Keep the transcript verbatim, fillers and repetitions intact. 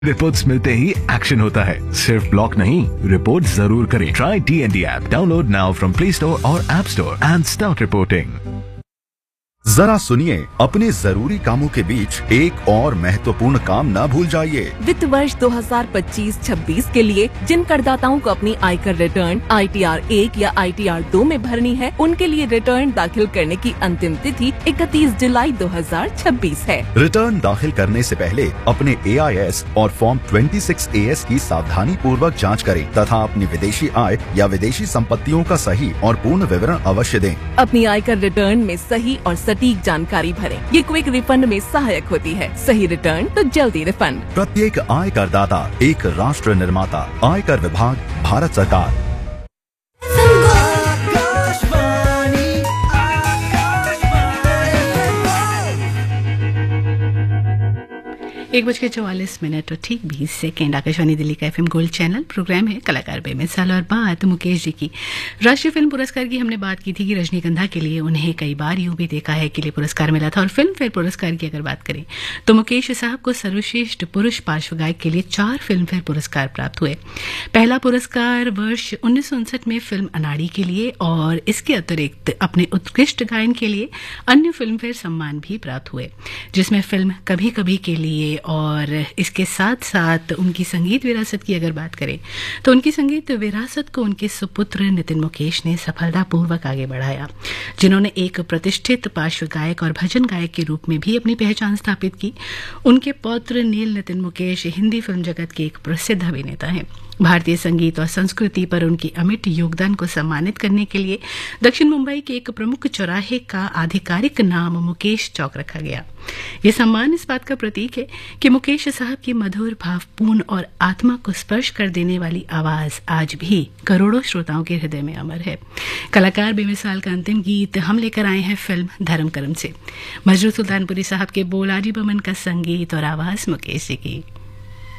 Reports मिलते ही action होता है। सिर्फ ब्लॉक नहीं, रिपोर्ट जरूर करें। Try DND app, download now from play store और app store and start reporting. जरा सुनिए, अपने जरूरी कामों के बीच एक और महत्वपूर्ण काम न भूल जाइए। वित्त वर्ष दो हज़ार पच्चीस छब्बीस के लिए जिन करदाताओं को अपनी आयकर रिटर्न आई टी आर एक या आई टी आर दो में भरनी है, उनके लिए रिटर्न दाखिल करने की अंतिम तिथि इकतीस जुलाई दो हज़ार छब्बीस है। रिटर्न दाखिल करने से पहले अपने ए आई एस और फॉर्म छब्बीस ए एस की सावधानी पूर्वक जाँच करें तथा अपनी विदेशी आय या विदेशी संपत्तियों का सही और पूर्ण विवरण अवश्य दें। अपनी आयकर रिटर्न में सही और सटीक जानकारी भरें। ये क्विक रिफंड में सहायक होती है। सही रिटर्न तो जल्दी रिफंड। प्रत्येक आय करदाता एक राष्ट्र निर्माता। आयकर विभाग, भारत सरकार। एक बज के चौवालीस मिनट और ठीक बीस सेकेंड। आकाशवाणी दिल्ली का एफएम गोल्ड चैनल, प्रोग्राम है कलाकार बेमिसाल और बात मुकेश जी की। राष्ट्रीय फिल्म पुरस्कार की हमने बात की थी कि रजनीगंधा के लिए उन्हें कई बार यूं भी देखा है के लिए पुरस्कार मिला था। और फिल्म फेयर पुरस्कार की अगर बात करें तो मुकेश साहब को सर्वश्रेष्ठ पुरुष पार्श्व गायक के लिए चार फिल्म फेयर पुरस्कार प्राप्त हुए। पहला पुरस्कार वर्ष उन्नीस सौ उनसठ में फिल्म अनाड़ी के लिए और इसके अतिरिक्त अपने उत्कृष्ट गायन के लिए अन्य फिल्म फेयर सम्मान भी प्राप्त हुए, जिसमें फिल्म कभी कभी के लिए और इसके साथ साथ उनकी संगीत विरासत की अगर बात करें तो उनकी संगीत विरासत को उनके सुपुत्र नितिन मुकेश ने सफलतापूर्वक आगे बढ़ाया, जिन्होंने एक प्रतिष्ठित पार्श्व गायक और भजन गायक के रूप में भी अपनी पहचान स्थापित की। उनके पौत्र नील नितिन मुकेश हिंदी फिल्म जगत के एक प्रसिद्ध अभिनेता हैं। भारतीय संगीत और संस्कृति पर उनकी अमिट योगदान को सम्मानित करने के लिए दक्षिण मुंबई के एक प्रमुख चौराहे का आधिकारिक नाम मुकेश चौक रखा गया। यह सम्मान इस बात का प्रतीक है कि मुकेश साहब की मधुर, भावपूर्ण और आत्मा को स्पर्श कर देने वाली आवाज आज भी करोड़ों श्रोताओं के हृदय में अमर है। कलाकार बेमिसाल का अंतिम गीत हम लेकर आए हैं फिल्म धर्म कर्म से। मजरू सुल्तानपुरी साहब के बोल, आजी बमन का संगीत और आवाज मुकेश जी की।